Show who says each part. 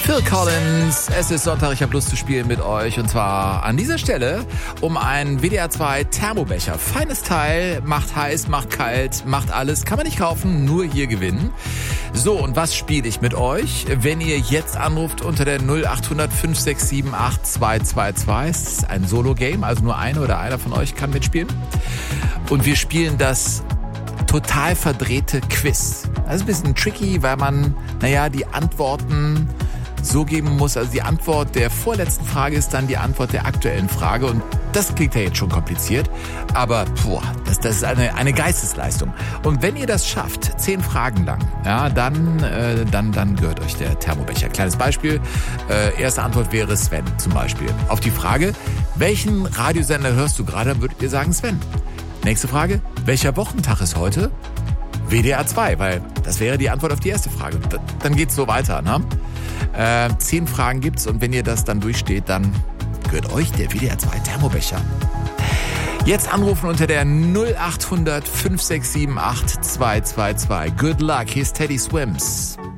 Speaker 1: Phil Collins, es ist Sonntag, ich habe Lust zu spielen mit euch und zwar an dieser Stelle um einen WDR 2 Thermobecher. Feines Teil, macht heiß, macht kalt, macht alles, kann man nicht kaufen, nur hier gewinnen. So, und was spiele ich mit euch? Wenn ihr jetzt anruft unter der 0800 567 8222, es ist ein Solo-Game, also nur eine oder einer von euch kann mitspielen. Und wir spielen das total verdrehte Quiz. Das ist ein bisschen tricky, weil man, die Antworten so geben muss. Also die Antwort der vorletzten Frage ist dann die Antwort der aktuellen Frage. Und das klingt ja jetzt schon kompliziert. Aber das ist eine Geistesleistung. Und wenn ihr das schafft, 10 Fragen lang, dann gehört euch der Thermobecher. Kleines Beispiel. Erste Antwort wäre Sven zum Beispiel. Auf die Frage, welchen Radiosender hörst du gerade, dann würdet ihr sagen Sven. Nächste Frage, welcher Wochentag ist heute? WDR 2, weil das wäre die Antwort auf die erste Frage. Dann geht's so weiter, ne? 10 Fragen gibt's und wenn ihr das dann durchsteht, dann gehört euch der WDR 2 Thermobecher. Jetzt anrufen unter der 0800 567 8222. Good luck, hier ist Teddy Swims.